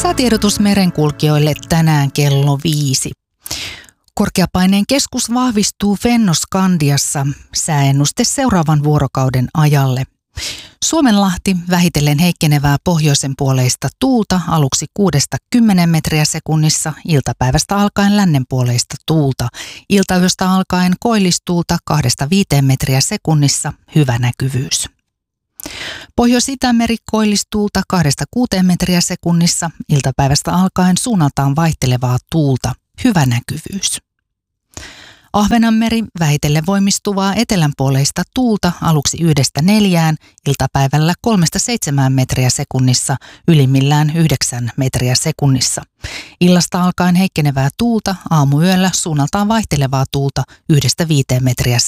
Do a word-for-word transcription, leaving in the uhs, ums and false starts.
Säätiedotus merenkulkijoille tänään kello viisi. Korkeapaineen keskus vahvistuu Fennoskandiassa. Sääennuste seuraavan vuorokauden ajalle. Suomenlahti vähitellen heikkenevää pohjoisen puoleista tuulta aluksi kuudesta kymmeneen metriä sekunnissa, iltapäivästä alkaen lännenpuoleista tuulta. Iltayöstä alkaen koillistuulta kahdesta viiteen metriä sekunnissa, hyvä näkyvyys. Pohjois-Itämeri koillistuulta kahdesta kuuteen metriä sekunnissa, iltapäivästä alkaen suunnaltaan vaihtelevaa tuulta, hyvä näkyvyys. Ahvenanmeri vähitellen voimistuvaa etelänpuoleista tuulta aluksi yhdestä neljään, iltapäivällä kolmesta seitsemään metriä sekunnissa, ylimmillään yhdeksän metriä sekunnissa. Illasta alkaen heikkenevää tuulta, aamuyöllä suunnaltaan vaihtelevaa tuulta yhdestä viiteen metriä